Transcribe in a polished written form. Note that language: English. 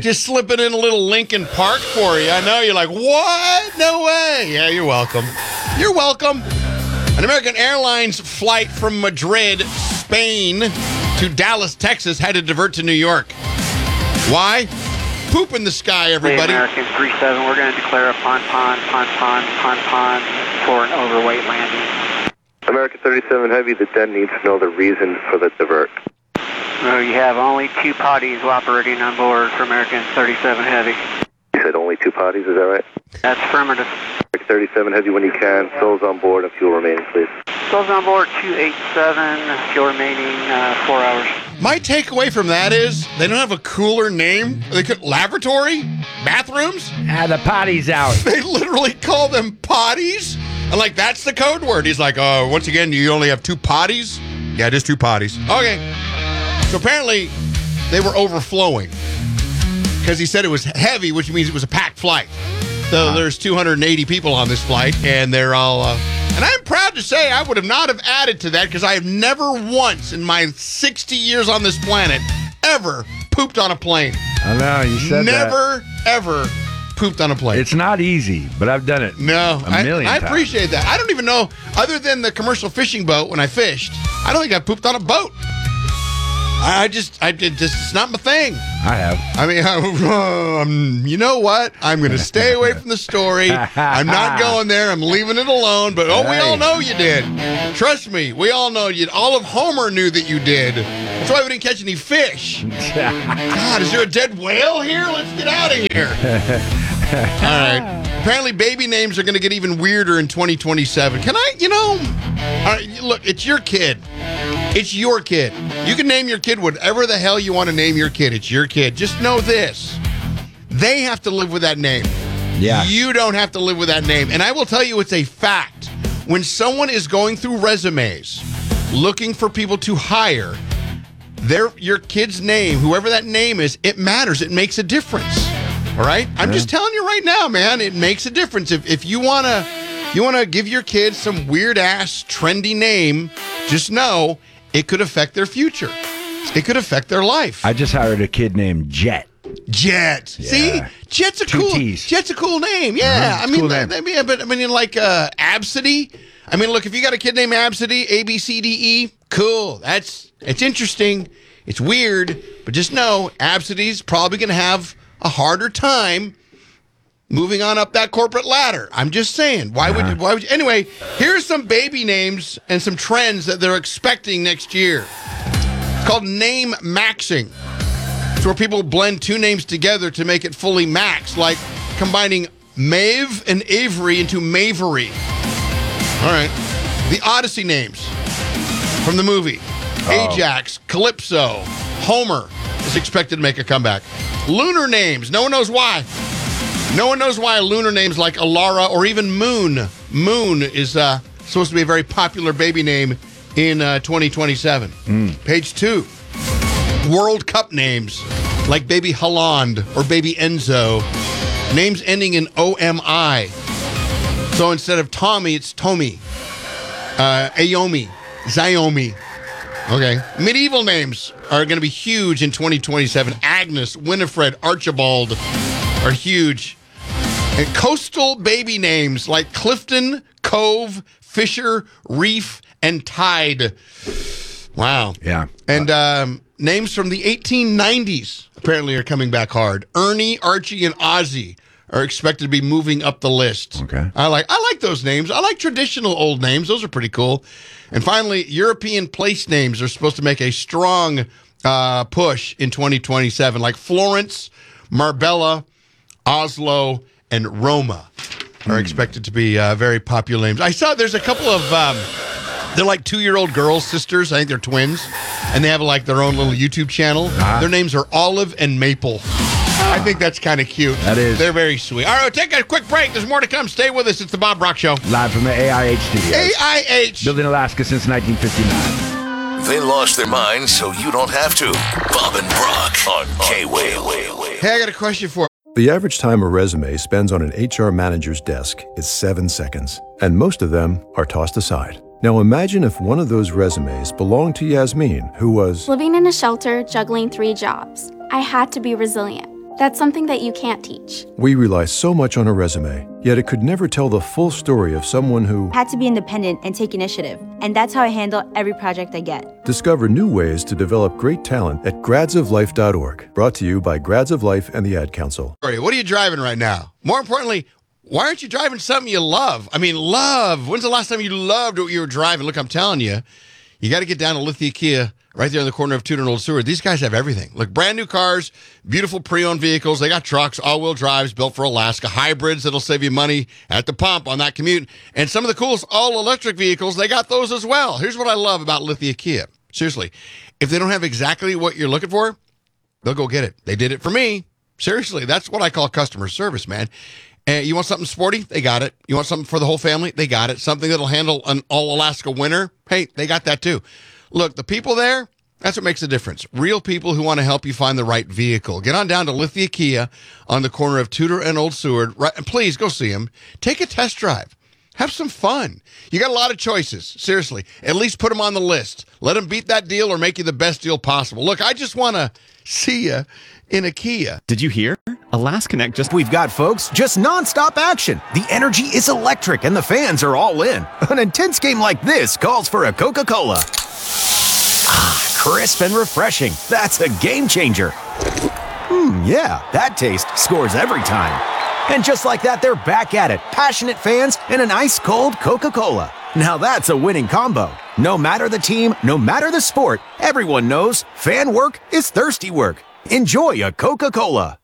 Just slipping in a little Lincoln Park for you. I know you're like, what? No way. Yeah, you're welcome. You're welcome. An American Airlines flight from Madrid, Spain, to Dallas, Texas, had to divert to New York. Why? Poop in the sky, everybody. American 37, we're going to declare a pon for an overweight landing. American 37 Heavy, the den needs to know the reason for the divert. You have only 2 potties operating on board for American 37 Heavy. You said only 2 potties, is that right? That's affirmative. American 37 Heavy, when you can, souls on board and fuel remaining, please. Souls on board 287, fuel remaining 4 hours. My takeaway from that is they don't have a cooler name. They could laboratory, bathrooms. The potty's out. They literally call them potties. And like, that's the code word. He's like, once again, you only have 2 potties? Yeah, just 2 potties. Okay. So apparently they were overflowing because he said it was heavy, which means it was a packed flight. So there's 280 people on this flight, and they're all... and I'm proud to say I would have not have added to that because I have never once in my 60 years on this planet ever pooped on a plane. I know, you said never, ever pooped on a plane. It's not easy, but I've done it a million times. I appreciate that. I don't even know, other than the commercial fishing boat when I fished, I don't think I pooped on a boat. I just, it's not my thing. I have. I mean, you know what? I'm going to stay away from the story. I'm not going there. I'm leaving it alone. But, we all know you did. Trust me. We all know you did. All of Homer knew that you did. That's why we didn't catch any fish. God, is there a dead whale here? Let's get out of here. All right. Apparently, baby names are going to get even weirder in 2027. Can I, all right, look, it's your kid. It's your kid. You can name your kid whatever the hell you want to name your kid. It's your kid. Just know this. They have to live with that name. Yeah. You don't have to live with that name. And I will tell you, it's a fact. When someone is going through resumes, looking for people to hire, your kid's name, whoever that name is, it matters. It makes a difference. All right? I'm just telling you right now, man, it makes a difference. If you want to give your kid some weird-ass, trendy name, just know it could affect their future. It could affect their life. I just hired a kid named Jet. Jet. Yeah. See? Jet's a cool name. Yeah. Cool name. Like Absidy. I mean, look, if you got a kid named Absidy, ABCDE, cool. It's interesting. It's weird, but just know Absidy's probably going to have a harder time moving on up that corporate ladder. I'm just saying. Why would you? Anyway, here's some baby names and some trends that they're expecting next year. It's called name maxing. It's where people blend 2 names together to make it fully maxed, like combining Maeve and Avery into Mavery. All right. The Odyssey names from the movie. Ajax, Calypso, Homer is expected to make a comeback. Lunar names. No one knows why. No one knows why lunar names like Alara or even Moon. Moon is supposed to be a very popular baby name in 2027. Page 2. World Cup names like Baby Haaland or Baby Enzo. Names ending in OMI. So instead of Tommy, it's Tomi. Aomi. Xiaomi. Okay. Medieval names are going to be huge in 2027. Agnes, Winifred, Archibald are huge. And coastal baby names like Clifton, Cove, Fisher, Reef, and Tide. Wow. Yeah. And names from the 1890s apparently are coming back hard. Ernie, Archie, and Ozzy are expected to be moving up the list. Okay. I like those names. I like traditional old names. Those are pretty cool. And finally, European place names are supposed to make a strong push in 2027, like Florence, Marbella, Oslo, and Roma are expected to be very popular names. I saw there's a couple of, they're like 2-year-old girls, sisters. I think they're twins. And they have like their own little YouTube channel. Their names are Olive and Maple. I think that's kind of cute. That is. They're very sweet. All right, we'll take a quick break. There's more to come. Stay with us. It's the Bob Brock Show. Live from the AIH studios. AIH. Built in Alaska since 1959. They lost their minds so you don't have to. Bob and Brock on K-Way. Hey, I got a question for you. The average time a resume spends on an HR manager's desk is 7 seconds, and most of them are tossed aside. Now imagine if one of those resumes belonged to Yasmin, who was living in a shelter, juggling 3 jobs. I had to be resilient. That's something that you can't teach. We rely so much on a resume, yet it could never tell the full story of someone who had to be independent and take initiative. And that's how I handle every project I get. Discover new ways to develop great talent at gradsoflife.org. Brought to you by Grads of Life and the Ad Council. What are you driving right now? More importantly, why aren't you driving something you love? I mean, love. When's the last time you loved what you were driving? Look, I'm telling you, you got to get down to Lithia Kia right there on the corner of Tudor and Old Seward. These guys have everything. Look, brand new cars, beautiful pre-owned vehicles. They got trucks, all-wheel drives built for Alaska, hybrids that'll save you money at the pump on that commute. And some of the coolest all-electric vehicles, they got those as well. Here's what I love about Lithia Kia. Seriously, if they don't have exactly what you're looking for, they'll go get it. They did it for me. Seriously, that's what I call customer service, man. You want something sporty? They got it. You want something for the whole family? They got it. Something that'll handle an all-Alaska winter? Hey, they got that too. Look, the people there, that's what makes the difference. Real people who want to help you find the right vehicle. Get on down to Lithia Kia on the corner of Tudor and Old Seward. Right, and please go see them. Take a test drive. Have some fun. You got a lot of choices. Seriously, at least put them on the list. Let them beat that deal or make you the best deal possible. Look, I just want to see you in a Kia. Did you hear? Alaska Connect just... We've got, folks, just nonstop action. The energy is electric and the fans are all in. An intense game like this calls for a Coca-Cola. Crisp and refreshing. That's a game changer. Yeah, that taste scores every time. And just like that, they're back at it. Passionate fans and an ice-cold Coca-Cola. Now that's a winning combo. No matter the team, no matter the sport, everyone knows fan work is thirsty work. Enjoy a Coca-Cola.